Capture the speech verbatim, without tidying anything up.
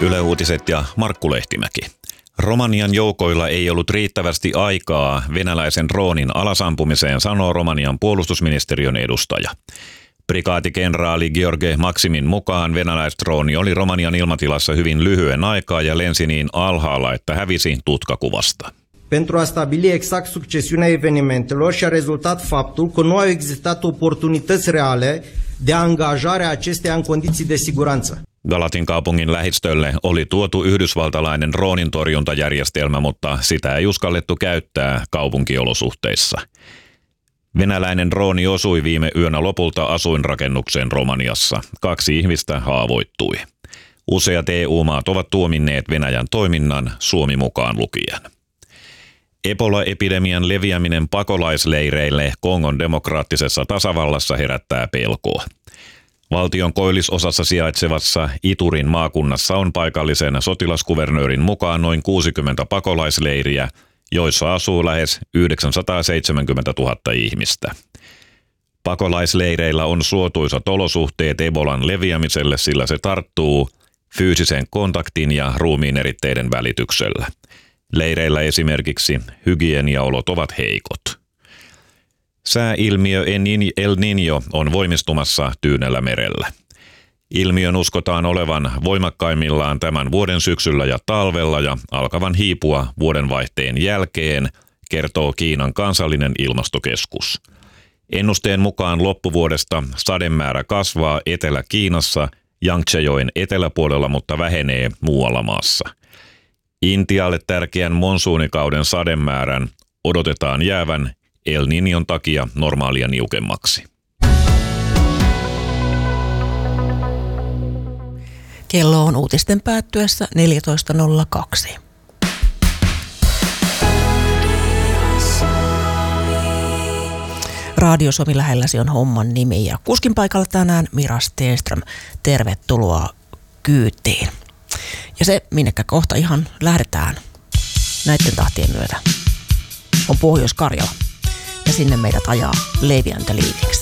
Yle Uutiset ja Markku Lehtimäki. Romanian joukoilla ei ollut riittävästi aikaa venäläisen droonin alasampumiseen, sanoo Romanian puolustusministeriön edustaja. Prikaatikenraali George Maximin mukaan venäläisdrooni oli Romanian ilmatilassa hyvin lyhyen aikaa ja lensi niin alhaalla, että hävisi tutkakuvasta. Pentru a stabili exact succesiunea evenimentelor și-a rezultat faptul că nu au existat oportunități reale de angajare a acesteia în condiții de siguranță. Galatin kaupungin lähistölle oli tuotu yhdysvaltalainen droonin torjuntajärjestelmä, mutta sitä ei uskallettu käyttää kaupunkiolosuhteissa. Venäläinen drooni osui viime yönä lopulta asuinrakennukseen Romaniassa. Kaksi ihmistä haavoittui. Useat E U-maat ovat tuominneet Venäjän toiminnan, Suomi mukaan lukien. Ebola-epidemian leviäminen pakolaisleireille Kongon demokraattisessa tasavallassa herättää pelkoa. Valtion koillisosassa sijaitsevassa Iturin maakunnassa on paikallisen sotilaskuvernöörin mukaan noin kuusikymmentä pakolaisleiriä, joissa asuu lähes yhdeksänsataaseitsemänkymmentätuhatta ihmistä. Pakolaisleireillä on suotuisat olosuhteet Ebolan leviämiselle, sillä se tarttuu fyysisen kontaktin ja ruumiin eritteiden välityksellä. Leireillä esimerkiksi hygieniaolot ovat heikot. Sääilmiö El Niño on voimistumassa Tyynellä merellä. Ilmiön uskotaan olevan voimakkaimmillaan tämän vuoden syksyllä ja talvella ja alkavan hiipua vuodenvaihteen jälkeen, kertoo Kiinan kansallinen ilmastokeskus. Ennusteen mukaan loppuvuodesta sademäärä kasvaa Etelä-Kiinassa Yangtzejoen eteläpuolella, mutta vähenee muualla maassa. Intialle tärkeän monsuunikauden sademäärän odotetaan jäävän El Niñon takia normaalia niukemmaksi. Kello on uutisten päättyessä neljätoista nolla kaksi. Radio Suomi lähelläsi on homman nimi ja kuskin paikalla tänään Mira Stenström. Tervetuloa kyytiin. Ja se, minnekä kohta ihan lähdetään näiden tahtien myötä, on Pohjois-Karjala. Ja sinne meidät ajaa Leevi and the Leavings.